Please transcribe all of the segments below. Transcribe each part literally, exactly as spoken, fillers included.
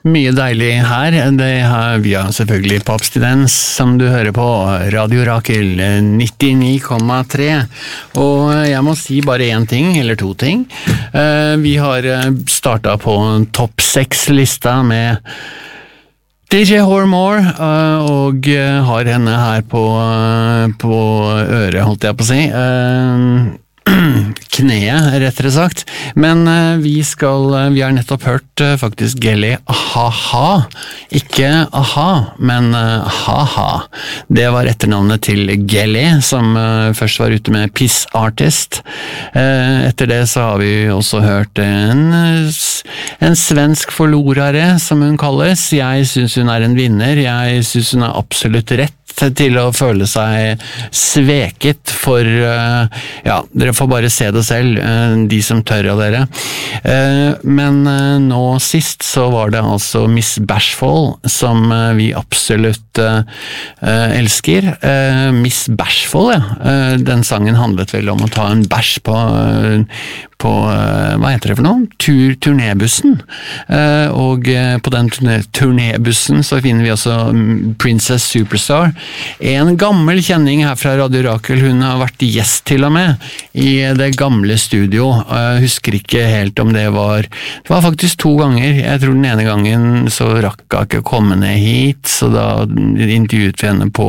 Mye deilig her. Det har vi har selvfølgelig på abstinens, som du hører på Radio Rakel nittini komma tre. Og jeg må si bare en ting, eller to ting. Vi har startet på topp seks lista med D J Hormore, og har henne her på, på øret, holdt jeg på å si. Kneet, rettere sagt. Men uh, vi skal, uh, vi har nettopp hørt uh, faktisk Gelly Ha-Ha. Ikke Aha, men uh, Ha-Ha. Det var etternavnet til Gelly, som uh, først var ute med Piss Artist. Uh, etter det så har vi også hørt en, en svensk forlorare, som hun kalles. Jeg synes hun er en vinner. Jeg synes hun er absolutt rett til å føle seg sveket for, ja, dere får bare se det selv, de som tør av dere. Men nå sist så var det altså Miss Bashful som vi absolutt elsker. Miss Bashful, ja. Den sangen handlet vel om å ta en bæsj på på, hva heter det for noe? Tur, turnébussen. Og på den turnébussen så finner vi også Princess Superstar. En gammel kjenning her fra Radio Rakel, hun har vært gjest til og med i det gamle studio. Jeg husker ikke helt om det var, det var faktisk to ganger. Jeg tror den ene gangen så rakk jeg ikke komme ned hit, så da intervjuet vi henne på,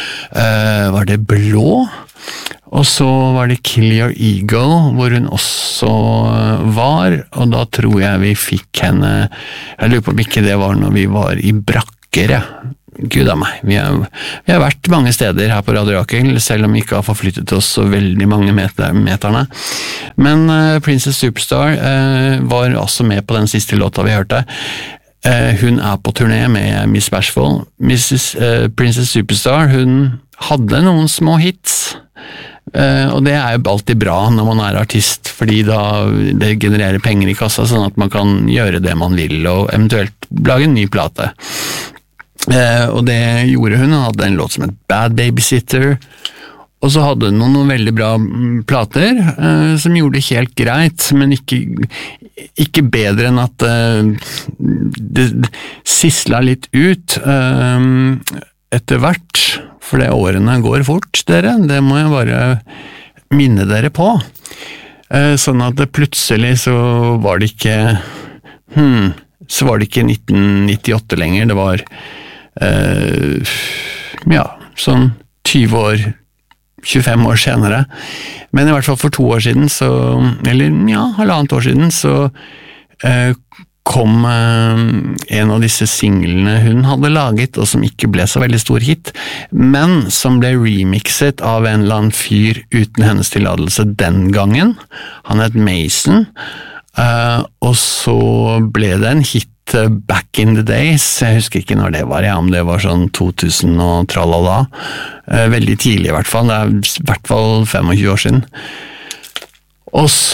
uh, var det Blå? Og så var det Kill Your Ego, hvor hun også var, og da tror jeg vi fikk henne, jeg lurer på om ikke det var når vi var i Brakker, ja. Gud av meg, vi har, vi har vært mange steder her på Radio Rakel, selv om vi ikke har forflyttet oss så veldig mange meter, meterne. Men uh, Princess Superstar uh, var også med på den siste låta vi hørte. Uh, hun er på turné med Miss Bashful. Missus Uh, Princess Superstar, hun hadde noen små hits, Uh, og det er jo alltid bra når man er artist, fordi da det genererer penger i kassa, sånn at man kan gjøre det man vil, og eventuelt lage en ny plate. Uh, og det gjorde hun. Hun hadde en låt som het Bad Babysitter, og så hadde hun noen, noen veldig bra plater, uh, som gjorde det helt greit, men ikke, ikke bedre enn at uh, det, det sisla litt ut uh, etter hvert. For det årene går fort, dere. Det må jeg bare minne dere på. Sånn at det plutselig så var det ikke hmm, så var det ikke nitten nittiåtte lenger. Det var uh, ja, sånn tyve år, tjuefem år senere. Men i hvert fall for to år siden, så, eller ja, halvannet år siden, så uh, kom uh, en av disse singlene hun hadde laget, og som ikke ble så veldig stor hit, men som ble remixet av en eller annen fyr uten hennes tilladelse den gangen. Han het Mason, uh, og så ble det en hit uh, back in the days. Jeg husker ikke når det var, ja, om det var sånn to tusen og tralala. Uh, veldig tidlig i hvert fall, det er i hvert fall tjuefem år siden. Og så,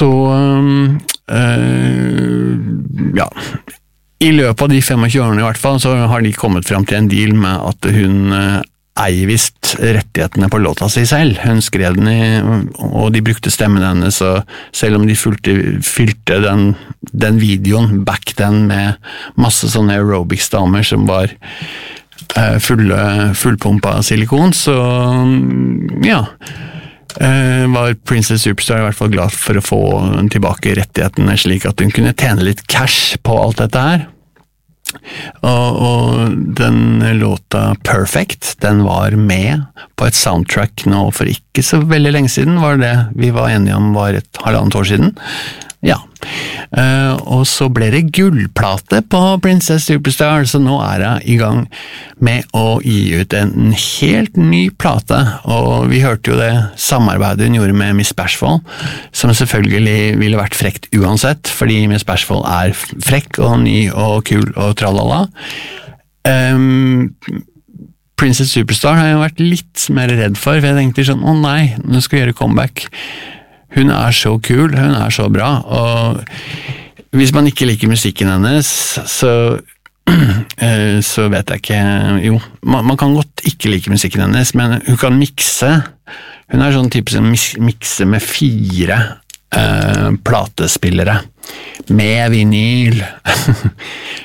øh, ja, i løpet av de tjuefem årene i hvert fall, så har de kommet frem til en deal med at hun øh, eier visst rettighetene på låta si selv. Hun skrev den i, og de brukte stemmen hennes, så selv om de fylte, fylte den, den videoen back then med masse sånne aerobics-damer som var øh, fulle, fullpumpa silikon, så ja, Uh, var Princess Superstar i hvert fall glad for å få tilbake rettighetene, slik at hun kunne tjene litt cash på alt dette her. Og, og den låta Perfect, den var med på et soundtrack nå for ikke så veldig lenge siden, var det vi var enige om var et halvannet år siden. Ja, uh, og så ble det gullplate på Princess Superstar, så nå er jeg i gang med å gi ut en helt ny plate, og vi hørte jo det samarbeidet hun gjorde med Miss Bashful, som selvfølgelig ville vært frekt uansett, fordi Miss Bashful er frekk og ny og kul og tralala. Um, Princess Superstar har jeg vært litt mer redd for, for jeg tenkte sånn, å nei, nå skal jeg gjøre comeback. Hun er så kul, hun er så bra, og hvis man ikke liker musikken hennes, så, så vet jeg ikke, jo, man, man kan godt ikke like musikken hennes, men hun kan mikse, hun er sånn type som mikse med fire uh, platespillere, med vinyl,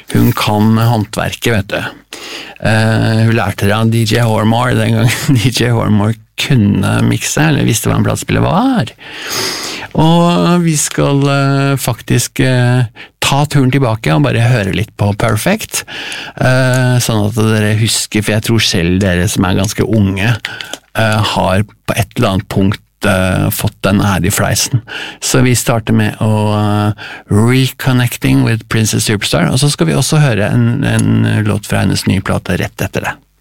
hun kan håndverket, vet du. Uh, hun lærte det av D J Hormore den gangen D J Hormore kunne mikse, eller visste hva en platespiller var. Og vi skal uh, faktisk uh, ta turen tilbake og bare høre litt på Perfect, uh, sånn at dere husker, for jeg tror selv dere som er ganske unge, uh, har på et eller annet punkt Uh, fått den her i fleisen. Så vi starter med å uh, Reconnecting with Princess Superstar, og så skal vi også høre en, en låt fra hennes nye plate rett etter det.